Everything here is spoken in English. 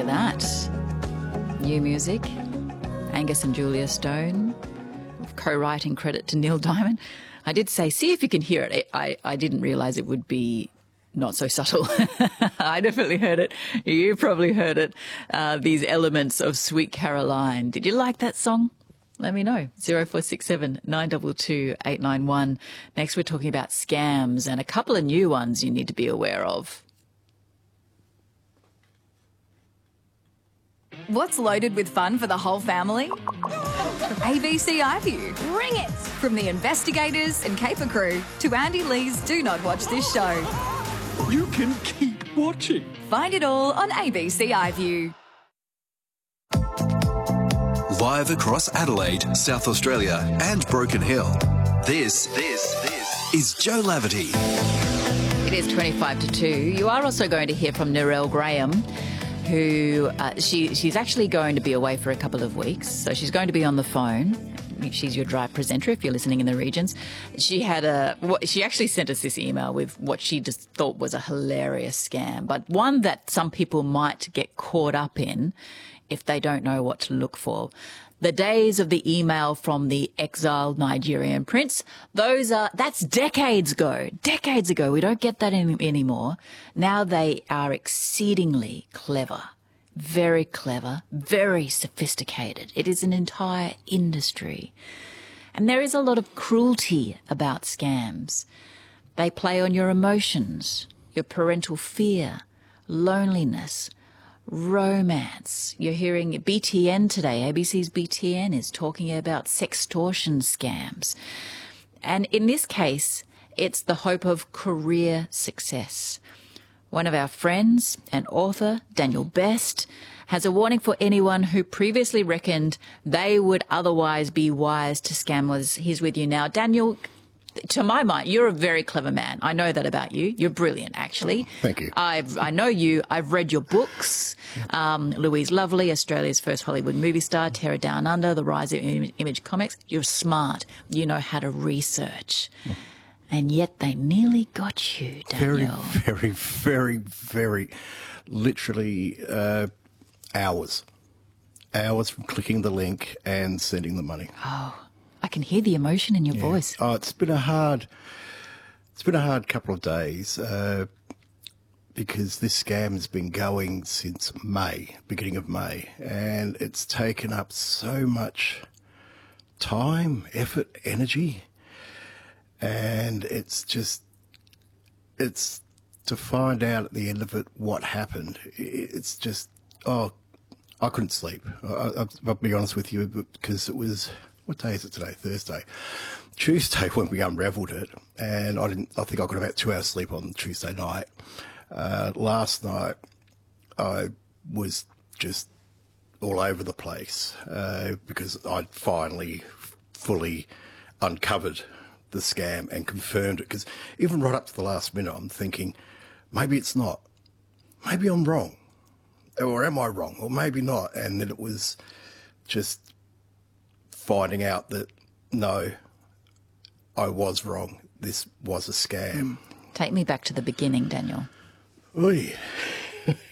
of that? New music, Angus and Julia Stone, co-writing credit to Neil Diamond. I did say, see if you can hear it. I didn't realise it would be not so subtle. I definitely heard it. You probably heard it. These elements of Sweet Caroline. Did you like that song? Let me know. 0467 922 891. Next, we're talking about scams and a couple of new ones you need to be aware of. What's loaded with fun for the whole family? ABC iView. Ring it! From the investigators and caper crew to Andy Lee's Do Not Watch This Show. You can keep watching. Find it all on ABC iView. Live across Adelaide, South Australia and Broken Hill. This is Joe Laverty. It is 25 to 2. You are also going to hear from Narelle Graham, who she's actually going to be away for a couple of weeks. So she's going to be on the phone. She's your drive presenter if you're listening in the regions. She actually sent us this email with what she just thought was a hilarious scam, but one that some people might get caught up in if they don't know what to look for. The days of the email from the exiled Nigerian prince, that's decades ago. Decades ago. We don't get that anymore. Now they are exceedingly clever. Very clever, very sophisticated. It is an entire industry. And there is a lot of cruelty about scams. They play on your emotions, your parental fear, loneliness, romance. You're hearing BTN today. ABC's BTN is talking about sextortion scams. And in this case, it's the hope of career success. One of our friends and author, Daniel Best, has a warning for anyone who previously reckoned they would otherwise be wise to scammers. He's with you now. Daniel, to my mind, you're a very clever man. I know that about you. You're brilliant, actually. Thank you. I know you. I've read your books. Louise Lovely, Australia's first Hollywood movie star, Terror Down Under, The Rise of Image Comics. You're smart. You know how to research. And yet they nearly got you, Daniel. Very, literally hours. Hours from clicking the link and sending the money. Oh, I can hear the emotion in your voice. Oh, it's been a hard couple of days because this scam has been going since May, beginning of May, and it's taken up so much time, effort, energy. And it's to find out at the end of it what happened. It's just, I couldn't sleep. I'll be honest with you, because it was, what day is it today? Thursday. Tuesday when we unravelled it, and I think I got about 2 hours sleep on Tuesday night. Last night, I was just all over the place because I'd finally fully uncovered the scam and confirmed it, because even right up to the last minute I'm thinking maybe it's not, maybe I'm wrong, or am I wrong, or maybe not. And then it was just finding out that no, I was wrong, this was a scam. Take me back to the beginning, Daniel. Oy.